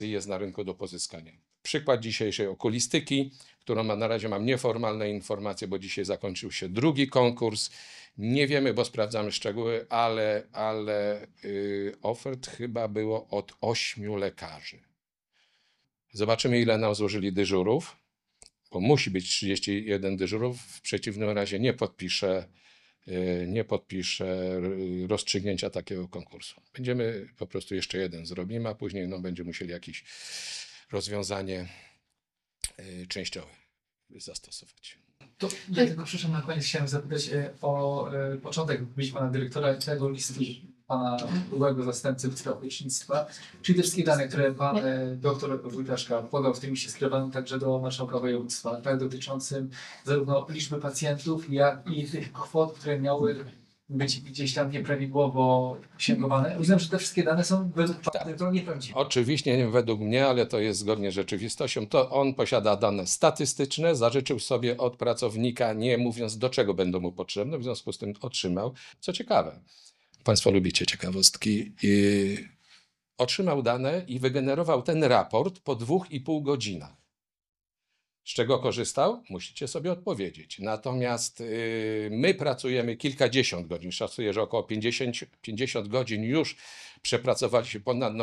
jest na rynku do pozyskania. Przykład dzisiejszej okulistyki, którą na razie mam nieformalne informacje, bo dzisiaj zakończył się drugi konkurs. Nie wiemy, bo sprawdzamy szczegóły, ale ofert chyba było od 8 lekarzy. Zobaczymy, ile nam złożyli dyżurów, bo musi być 31 dyżurów, w przeciwnym razie nie podpiszę rozstrzygnięcia takiego konkursu. Będziemy po prostu jeszcze jeden zrobimy, a później będziemy musieli jakieś rozwiązanie częściowe zastosować. To ja tylko przyszedłem na koniec, chciałem zapytać o początek wypowiedzi pana dyrektora tego listu pana byłego zastępcy do lecznictwa. Czyli te wszystkie dane, które pan doktor Wójtaszka podał w tym liście skierowanym także do marszałka województwa, tak, dotyczącym zarówno liczby pacjentów, jak i tych kwot, które miały być gdzieś tam nieprawidłowo sięgowane. Rozumiem, że te wszystkie dane są według pana dyrektora nieprawdziwe. Oczywiście nie według mnie, ale to jest zgodnie z rzeczywistością. To on posiada dane statystyczne, zażyczył sobie od pracownika, nie mówiąc do czego będą mu potrzebne, w związku z tym otrzymał. Co ciekawe, państwo lubicie ciekawostki, otrzymał dane i wygenerował ten raport po 2,5 godzinach. Z czego korzystał? Musicie sobie odpowiedzieć. Natomiast my pracujemy kilkadziesiąt godzin. Szacuję, że około 50 godzin już przepracowaliśmy ponad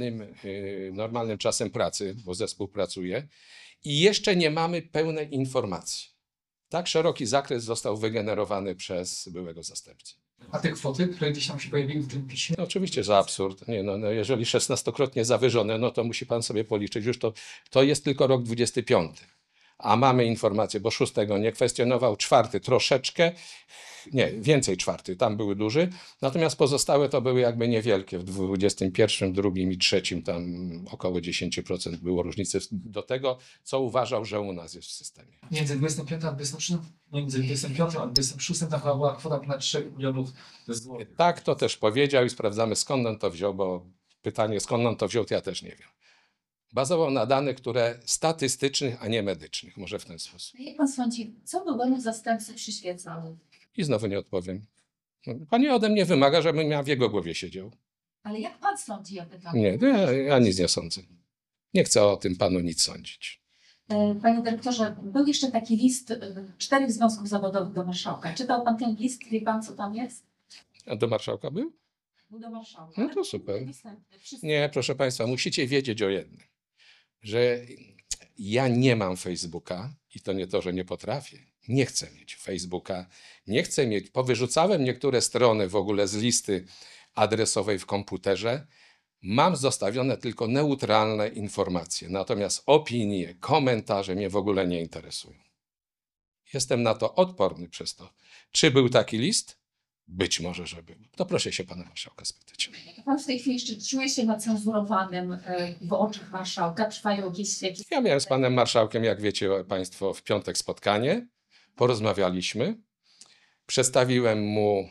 normalnym czasem pracy, bo zespół pracuje i jeszcze nie mamy pełnej informacji. Tak szeroki zakres został wygenerowany przez byłego zastępcę. A te kwoty, które gdzieś tam się pojawiły w tym piśmie? No oczywiście, że absurd. Nie, jeżeli 16-krotnie zawyżone, to musi pan sobie policzyć. Już to jest tylko rok 25. A mamy informację, bo 6 nie kwestionował, 4 troszeczkę, nie, więcej 4, tam były duży, natomiast pozostałe to były jakby niewielkie, w 21, 2 i 3 tam około 10% było różnicy do tego, co uważał, że u nas jest w systemie. Między 25 a 26, między 25 a 26 tam była kwota ponad 3 milionów złotych. Tak, to też powiedział i sprawdzamy, skąd on to wziął, bo pytanie, skąd on to wziął, to ja też nie wiem. Bazował na danych, które statystycznych, a nie medycznych. Może w ten sposób. Jak pan sądzi, co byłemu zastępcy przyświecało? I znowu nie odpowiem. Pani ode mnie wymaga, żebym ja w jego głowie siedział. Ale jak pan sądzi, ja pytam? Nie, to ja nic nie sądzę. Nie chcę o tym panu nic sądzić. Panie dyrektorze, był jeszcze taki list 4 związków zawodowych do marszałka. Czytał pan ten list? Wie pan, co tam jest? A do marszałka był? Był do marszałka. No to super. Wszyscy. Nie, proszę państwa, musicie wiedzieć o jednym, że ja nie mam Facebooka i to nie to, że nie potrafię. Nie chcę mieć Facebooka, nie chcę mieć. Powyrzucałem niektóre strony w ogóle z listy adresowej w komputerze. Mam zostawione tylko neutralne informacje, natomiast opinie, komentarze mnie w ogóle nie interesują. Jestem na to odporny przez to. Czy był taki list? Być może, że był. To proszę się pana marszałka spytać. Pan w tej chwili jeszcze czuje się nacenzurowanym w oczach marszałka? Trwają jakieś... Ja miałem z panem marszałkiem, jak wiecie państwo, w piątek spotkanie. Porozmawialiśmy. Przedstawiłem mu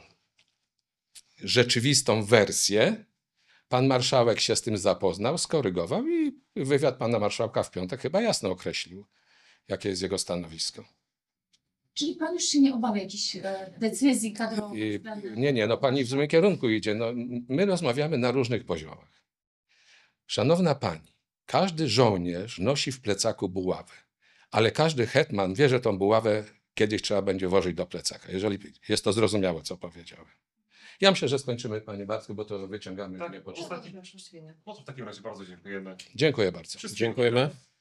rzeczywistą wersję. Pan marszałek się z tym zapoznał, skorygował i wywiad pana marszałka w piątek chyba jasno określił, jakie jest jego stanowisko. Czyli pan już się nie obawia jakichś decyzji kadrowych? Nie, pani w złym kierunku idzie. My rozmawiamy na różnych poziomach. Szanowna pani, każdy żołnierz nosi w plecaku buławę, ale każdy hetman wie, że tą buławę kiedyś trzeba będzie włożyć do plecaka, jeżeli jest to zrozumiałe, co powiedziałem. Ja myślę, że skończymy, panie Bartku, bo to wyciągamy już niepotrzebnie. No to w takim razie bardzo dziękujemy. Dziękuję bardzo. Wszystkiego Dziękujemy.